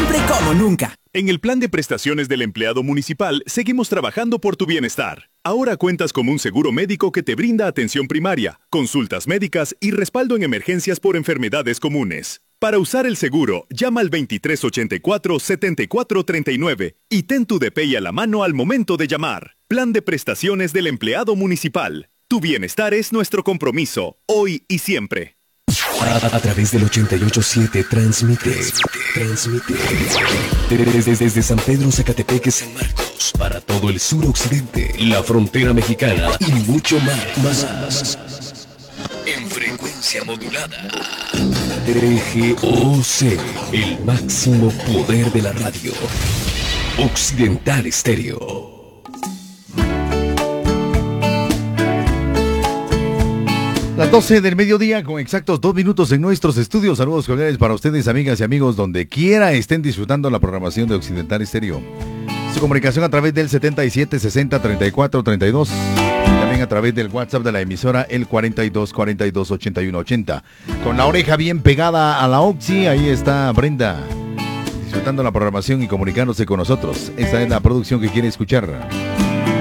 siempre como nunca. En el plan de prestaciones del empleado municipal, seguimos trabajando por tu bienestar. Ahora cuentas con un seguro médico que te brinda atención primaria, consultas médicas y respaldo en emergencias por enfermedades comunes. Para usar el seguro, llama al 2384-7439 y ten tu DPI a la mano al momento de llamar. Plan de prestaciones del empleado municipal. Tu bienestar es nuestro compromiso, hoy y siempre. A través del 88.7 transmite desde San Pedro, Zacatepec, San Marcos, para todo el suroccidente, la frontera mexicana y mucho más. En frecuencia modulada. TGOC, el máximo poder de la radio. Occidental Estéreo. Las 12 del mediodía con exactos 2 minutos en nuestros estudios. Saludos cordiales para ustedes, amigas y amigos, donde quiera estén disfrutando la programación de Occidental Estéreo. Su comunicación a través del 7760-3432. También a través del WhatsApp de la emisora, el 4242-8180. Con la oreja bien pegada a la Oxy, ahí está Brenda, disfrutando la programación y comunicándose con nosotros. Esta es la producción que quiere escuchar.